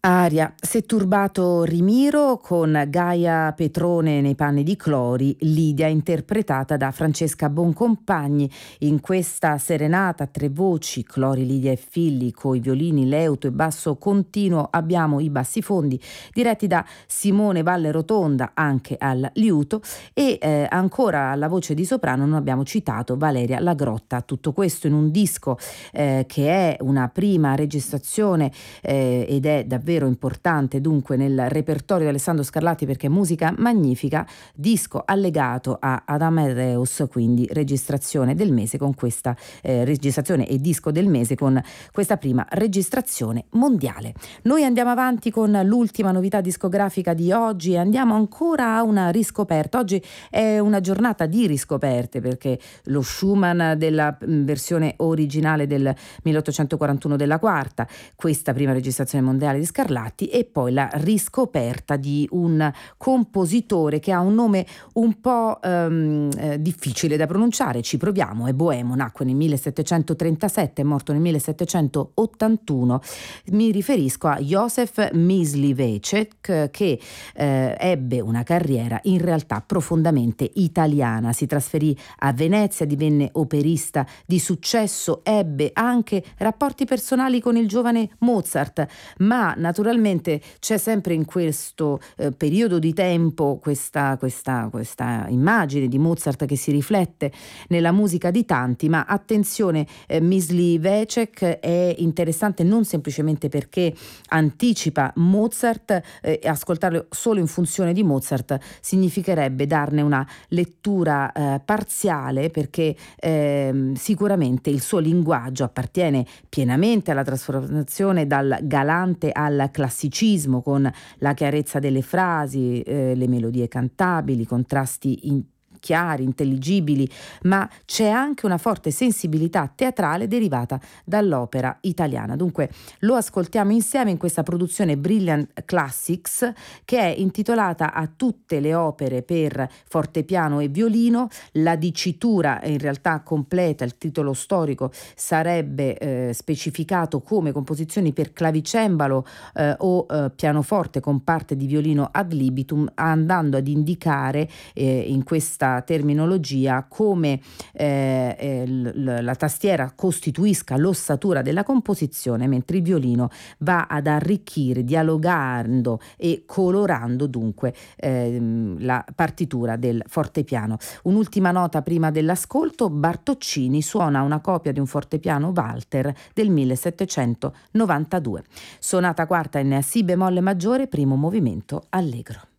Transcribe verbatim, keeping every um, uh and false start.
Aria, s'è turbato Rimiro con Gaia Petrone nei panni di Clori, Lidia interpretata da Francesca Boncompagni. In questa serenata a tre voci, Clori, Lidia e Filli, coi violini, leuto e basso continuo, abbiamo i bassifondi diretti da Simone Valle Rotonda, anche al liuto, e eh, ancora alla voce di soprano non abbiamo citato Valeria Lagrotta. Tutto questo in un disco eh, che è una prima registrazione eh, ed è davvero importante dunque nel repertorio di Alessandro Scarlatti, perché è musica magnifica, disco allegato a ad Amadeus, quindi registrazione del mese con questa eh, registrazione e disco del mese con questa prima registrazione mondiale. Noi andiamo avanti con l'ultima novità discografica di oggi e andiamo ancora a una riscoperta. Oggi è una giornata di riscoperte, perché lo Schumann della mh, versione originale del milleottocentoquarantuno della quarta, questa prima registrazione mondiale di Scarlatti, e poi la riscoperta di un compositore che ha un nome un po' ehm, eh, difficile da pronunciare. Ci proviamo. È boemo, nacque nel millesettecentotrentasette, è morto nel millesettecentottantuno. Mi riferisco a Józef Mysliveček, che eh, ebbe una carriera in realtà profondamente italiana. Si trasferì a Venezia, divenne operista di successo, ebbe anche rapporti personali con il giovane Mozart, ma naturalmente c'è sempre in questo eh, periodo di tempo questa, questa, questa immagine di Mozart che si riflette nella musica di tanti. Ma attenzione, eh, Mysliveček è interessante non semplicemente perché anticipa Mozart, e eh, ascoltarlo solo in funzione di Mozart significherebbe darne una lettura eh, parziale, perché eh, sicuramente il suo linguaggio appartiene pienamente alla trasformazione dal galante al classicismo, con la chiarezza delle frasi, eh, le melodie cantabili, contrasti in chiari, intelligibili, ma c'è anche una forte sensibilità teatrale derivata dall'opera italiana. Dunque lo ascoltiamo insieme in questa produzione Brilliant Classics, che è intitolata a tutte le opere per fortepiano e violino. La dicitura è in realtà completa, il titolo storico sarebbe eh, specificato come composizioni per clavicembalo eh, o eh, pianoforte con parte di violino ad libitum, andando ad indicare eh, in questa terminologia come eh, eh, l- la tastiera costituisca l'ossatura della composizione, mentre il violino va ad arricchire, dialogando e colorando dunque ehm, la partitura del fortepiano. Un'ultima nota prima dell'ascolto: Bartoccini suona una copia di un fortepiano Walter del millesettecentonovantadue. Sonata quarta in Si bemolle maggiore, primo movimento allegro.